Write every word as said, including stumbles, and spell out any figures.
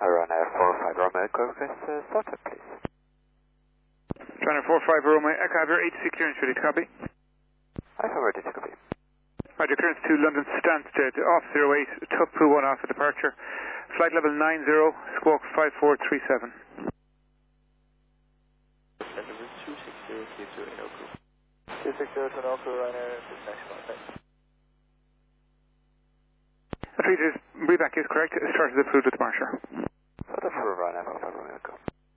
Ryanair four five Romeo Echo request uh, startup, please. Ryanair four five Romeo Echo, have your A T C clearance ready to copy. Alpha ready to copy. Roger, clearance to London Stansted, off zero eight, Tuppu one off for departure. Flight level nine zero, squawk five four three seven. two six zero to Inoku. two six zero to Inoku, Ryanair, next contact. Features, reback is correct, started approved with Marsha.